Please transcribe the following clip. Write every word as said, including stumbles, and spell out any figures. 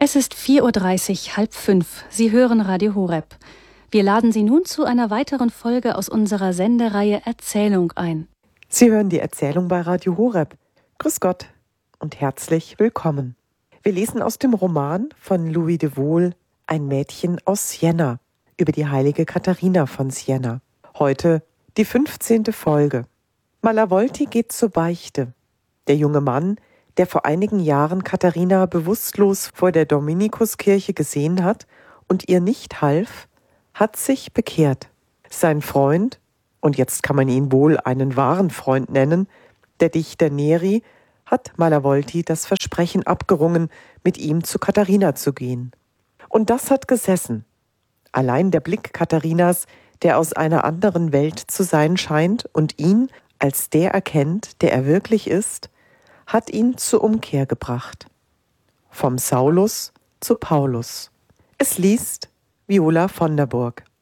Es ist vier Uhr dreißig, halb fünf. Sie hören Radio Horeb. Wir laden Sie nun zu einer weiteren Folge aus unserer Sendereihe Erzählung ein. Sie hören die Erzählung bei Radio Horeb. Grüß Gott und herzlich willkommen. Wir lesen aus dem Roman von Louis de Wohl, Ein Mädchen aus Siena, über die heilige Katharina von Siena. Heute die fünfzehnte Folge. Malavolti geht zur Beichte. Der junge Mann, der vor einigen Jahren Katharina bewusstlos vor der Dominikuskirche gesehen hat und ihr nicht half, hat sich bekehrt. Sein Freund, und jetzt kann man ihn wohl einen wahren Freund nennen, der Dichter Neri, hat Malavolti das Versprechen abgerungen, mit ihm zu Katharina zu gehen. Und das hat gesessen. Allein der Blick Katharinas, der aus einer anderen Welt zu sein scheint und ihn als der erkennt, der er wirklich ist, hat ihn zur Umkehr gebracht. Vom Saulus zu Paulus. Es liest Viola von der Burg.